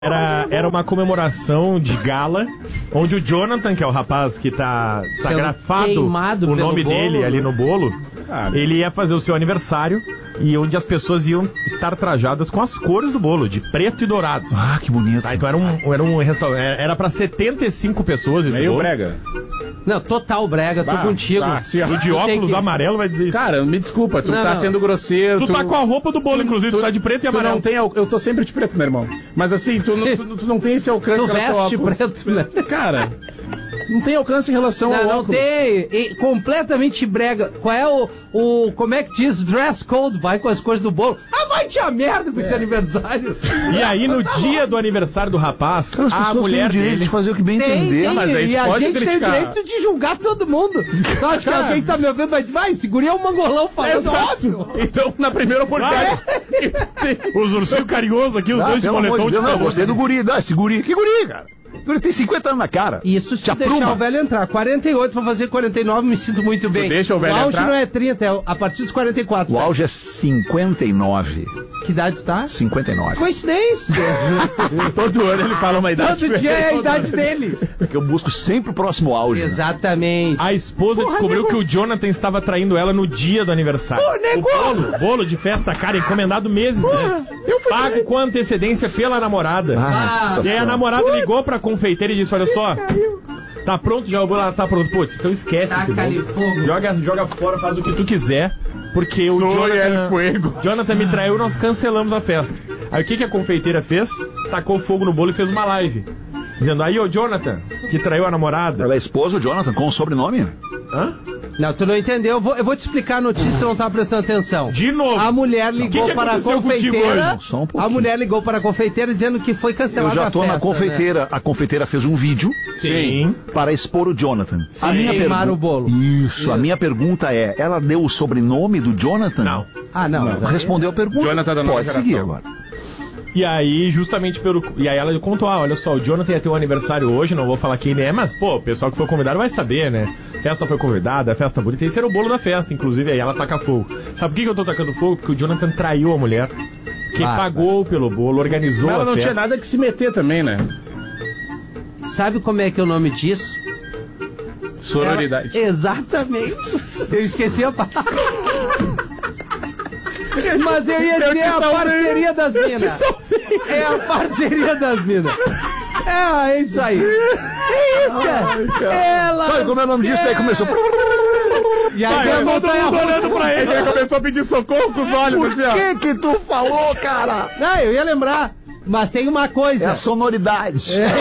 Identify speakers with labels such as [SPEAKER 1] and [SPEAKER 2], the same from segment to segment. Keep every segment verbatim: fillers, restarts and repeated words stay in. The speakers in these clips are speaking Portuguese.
[SPEAKER 1] Era, era uma comemoração de gala, onde o Jonathan, que é o rapaz que tá, tá grafado o nome bolo, dele ali no bolo, ah, ele ia fazer o seu aniversário e onde as pessoas iam estar trajadas com as cores do bolo, de preto e dourado.
[SPEAKER 2] Ah, que bonito.
[SPEAKER 1] Tá, então era um, era um restaurante, era pra setenta e cinco pessoas esse
[SPEAKER 3] Meio
[SPEAKER 1] bolo.
[SPEAKER 3] brega.
[SPEAKER 4] Não, total brega, tô
[SPEAKER 3] bah,
[SPEAKER 4] contigo.
[SPEAKER 3] Bah, se,
[SPEAKER 1] o de óculos que... amarelo vai dizer isso.
[SPEAKER 3] Cara, me desculpa, tu
[SPEAKER 4] não,
[SPEAKER 3] tá
[SPEAKER 4] não.
[SPEAKER 3] sendo grosseiro.
[SPEAKER 1] Tu, tu tá com a roupa do bolo, tu, inclusive, tu, tu tá de preto e amarelo.
[SPEAKER 3] Não tem, eu tô sempre de preto, meu irmão. Mas assim, tu, não, tu, tu não tem esse alcance.
[SPEAKER 4] Tu veste preto, né?
[SPEAKER 3] Cara, não tem alcance em relação
[SPEAKER 4] não,
[SPEAKER 3] ao
[SPEAKER 4] não
[SPEAKER 3] óculos.
[SPEAKER 4] tem, e, completamente brega. Qual é o, o, como é que diz? Dress code, vai com as cores do bolo. Ah, vai te a merda com é. esse aniversário.
[SPEAKER 1] E aí, no dia do aniversário do rapaz,
[SPEAKER 2] as
[SPEAKER 1] a mulher
[SPEAKER 2] tem o direito
[SPEAKER 1] dele...
[SPEAKER 2] de fazer o que bem
[SPEAKER 4] tem,
[SPEAKER 2] entender.
[SPEAKER 4] tem,
[SPEAKER 2] Mas
[SPEAKER 4] aí e a gente
[SPEAKER 3] criticar.
[SPEAKER 4] tem o direito de julgar todo mundo. Eu acho que alguém que tá me ouvindo vai dizer, vai, segurinha um mangolão falando, óbvio.
[SPEAKER 3] Então, na primeira oportunidade...
[SPEAKER 1] Ah, é? Os ursinhos carinhosos aqui, os
[SPEAKER 2] ah,
[SPEAKER 1] dois de moletom de...
[SPEAKER 2] Não, não, gostei do guri. Não, esse guri, que guri, cara? Ele tem cinquenta anos na cara.
[SPEAKER 4] Isso se deixar
[SPEAKER 2] apruma.
[SPEAKER 4] o velho entrar. quarenta e oito, vou fazer quarenta e nove, me sinto muito bem.
[SPEAKER 3] Tu deixa o velho
[SPEAKER 4] auge
[SPEAKER 3] entrar?
[SPEAKER 4] não é trinta, é a partir dos quarenta e quatro.
[SPEAKER 2] O
[SPEAKER 4] velho.
[SPEAKER 2] auge é cinquenta e nove.
[SPEAKER 4] Que idade tu tá?
[SPEAKER 2] cinquenta e nove.
[SPEAKER 4] Coincidência.
[SPEAKER 3] Todo ano ele fala uma idade.
[SPEAKER 4] Todo dia é a idade dele.
[SPEAKER 2] Porque eu busco sempre o próximo auge.
[SPEAKER 4] Exatamente.
[SPEAKER 1] A esposa Porra, descobriu nego. que o Jonathan estava traindo ela no dia do aniversário.
[SPEAKER 4] Pô, nego.
[SPEAKER 1] O bolo, bolo de festa, cara, encomendado meses Porra, antes. Pago ver. com antecedência pela namorada.
[SPEAKER 2] Ah,
[SPEAKER 1] e aí a namorada Porra. ligou pra confeiteira e disse, olha só, tá pronto já o bolo? Ela tá pronto. Putz, então esquece esse bolo. Joga, joga fora, faz o que tu quiser, porque o Jonathan, Jonathan me traiu, nós cancelamos a festa. Aí o que, que a confeiteira fez? Tacou fogo no bolo e fez uma live. Dizendo, aí, ô Jonathan, que traiu a namorada.
[SPEAKER 2] Ela é esposa do Jonathan, com o sobrenome?
[SPEAKER 1] Hã?
[SPEAKER 4] Não, tu não entendeu. Eu vou, eu vou te explicar a notícia, tu não tá prestando atenção.
[SPEAKER 1] De novo.
[SPEAKER 4] A mulher ligou que que para a confeiteira.
[SPEAKER 2] Um
[SPEAKER 4] a mulher ligou para a confeiteira dizendo que foi cancelada a festa.
[SPEAKER 2] Eu já tô na confeiteira.
[SPEAKER 4] Né?
[SPEAKER 2] A confeiteira fez um vídeo.
[SPEAKER 1] Sim.
[SPEAKER 2] Para expor o Jonathan.
[SPEAKER 1] Sim.
[SPEAKER 2] A minha
[SPEAKER 4] Queimar
[SPEAKER 2] pergu...
[SPEAKER 4] o bolo.
[SPEAKER 2] Isso, Isso. A minha pergunta é, ela deu o sobrenome do Jonathan?
[SPEAKER 1] Não.
[SPEAKER 4] Ah, não.
[SPEAKER 2] não. Respondeu a pergunta.
[SPEAKER 3] Jonathan da
[SPEAKER 2] Pode
[SPEAKER 3] geração.
[SPEAKER 2] seguir agora.
[SPEAKER 1] E aí, justamente pelo... E aí ela contou, ah, olha só, o Jonathan ia ter um aniversário hoje, não vou falar quem ele é, mas, pô, o pessoal que foi convidado vai saber, né? A festa foi convidada, a festa bonita, esse era o bolo da festa, inclusive, aí ela taca fogo. Sabe por que, que eu tô tacando fogo? Porque o Jonathan traiu a mulher, que ah, pagou tá. pelo bolo, organizou
[SPEAKER 3] mas ela
[SPEAKER 1] a
[SPEAKER 3] não
[SPEAKER 1] festa.
[SPEAKER 3] tinha nada que se meter também, né?
[SPEAKER 4] Sabe como é que é o nome disso?
[SPEAKER 3] Sororidade.
[SPEAKER 4] Ela... Exatamente. Eu esqueci a palavra. Mas eu ia dizer a parceria das minas. É a parceria das minas. É, é isso aí. É isso, cara. Ela.
[SPEAKER 2] Sabe como é o nome disso? Daí começou.
[SPEAKER 4] E aí
[SPEAKER 1] vai, todo mundo olhando pra ele.
[SPEAKER 3] Ele começou a pedir socorro com os olhos assim, ó.
[SPEAKER 2] O que que tu falou, cara?
[SPEAKER 4] Não, eu ia lembrar. Mas tem uma coisa.
[SPEAKER 2] É a sonoridade.
[SPEAKER 4] É.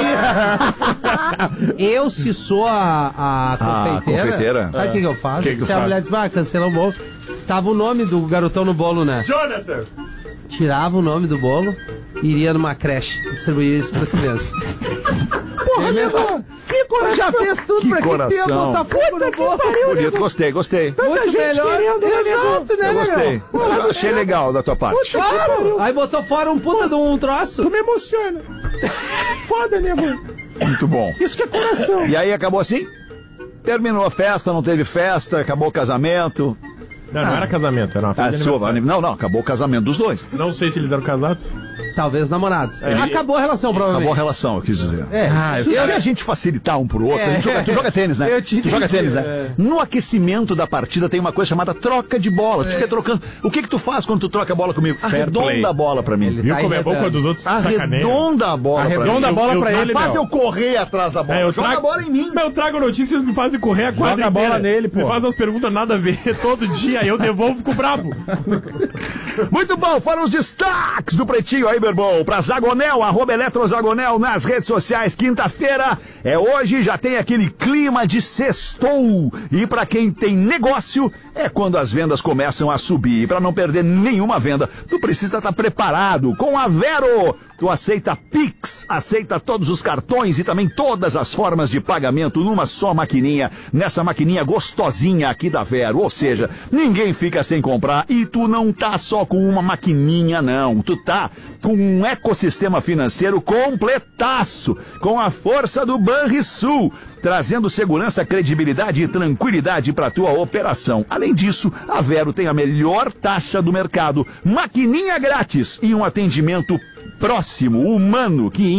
[SPEAKER 4] Eu, se sou a, a confeiteira,
[SPEAKER 2] ah, confeiteira.
[SPEAKER 4] sabe o é. que, que eu faço?
[SPEAKER 2] Que que
[SPEAKER 4] se a
[SPEAKER 2] faz?
[SPEAKER 4] mulher diz, vai, cancela o bolo. Tava o nome do garotão no bolo, né?
[SPEAKER 1] Jonathan!
[SPEAKER 4] Tirava o nome do bolo e iria numa creche. Distribuía isso pras crianças. Porra, meu irmão! Que coração! Já fez tudo
[SPEAKER 2] que
[SPEAKER 4] pra
[SPEAKER 2] coração.
[SPEAKER 4] que tenha botar fogo no bolo.
[SPEAKER 2] Bonito, gostei, gostei.
[SPEAKER 4] Muito melhor. Exato, né,
[SPEAKER 2] Eu gostei. Eu achei legal da tua parte.
[SPEAKER 4] Claro! Aí botou fora um puta de um troço.
[SPEAKER 3] Tu me emociona. Foda, né, amor?
[SPEAKER 2] Muito bom.
[SPEAKER 3] Isso que é coração.
[SPEAKER 2] E aí acabou assim? Terminou a festa, não teve festa, acabou o casamento.
[SPEAKER 1] Não, não ah. era casamento, era uma festa
[SPEAKER 2] ah,
[SPEAKER 1] de aniversário.
[SPEAKER 2] Não, não, acabou o casamento dos dois.
[SPEAKER 1] Não sei se eles eram casados.
[SPEAKER 4] Talvez namorados.
[SPEAKER 1] É,
[SPEAKER 4] acabou a relação, provavelmente.
[SPEAKER 2] Acabou a relação, eu quis dizer.
[SPEAKER 4] É.
[SPEAKER 2] Ah, se eu... a gente facilitar um pro outro, é. a gente joga, tu joga tênis, né?
[SPEAKER 4] Eu te
[SPEAKER 2] tu joga tênis, né?
[SPEAKER 4] É.
[SPEAKER 2] No aquecimento da partida tem uma coisa chamada troca de bola. Tu é. fica trocando. O que que tu faz quando tu troca a bola comigo? Arredonda a bola pra mim.
[SPEAKER 4] Ele
[SPEAKER 1] Viu
[SPEAKER 4] tá
[SPEAKER 1] como é bom quando os outros
[SPEAKER 2] Arredonda a bola pra mim.
[SPEAKER 3] Arredonda a bola pra ele,
[SPEAKER 2] faz eu correr atrás da bola.
[SPEAKER 1] É, eu
[SPEAKER 2] Joga
[SPEAKER 1] trago...
[SPEAKER 2] a bola em mim.
[SPEAKER 1] Eu trago notícias, me fazem correr a quadra
[SPEAKER 3] Joga a bola
[SPEAKER 1] inteira.
[SPEAKER 3] nele, pô.
[SPEAKER 1] Você faz as perguntas nada a ver todo dia, aí eu devolvo e fico brabo.
[SPEAKER 2] Muito bom, foram os destaques do Pretinho aí, meu irmão. Pra Zagonel, arroba Eletrozagonel nas redes sociais. Quinta-feira é hoje, já tem aquele clima de sextou. E pra quem tem negócio, é quando as vendas começam a subir. E pra não perder nenhuma venda, tu precisa estar preparado com a Vero. Tu aceita Pix, aceita todos os cartões e também todas as formas de pagamento numa só maquininha, nessa maquininha gostosinha aqui da Vero. Ou seja, ninguém fica sem comprar e tu não tá só com uma maquininha, não. Tu tá com um ecossistema financeiro completaço, com a força do Banrisul, trazendo segurança, credibilidade e tranquilidade para tua operação. Além disso, a Vero tem a melhor taxa do mercado, maquininha grátis e um atendimento próximo, humano, que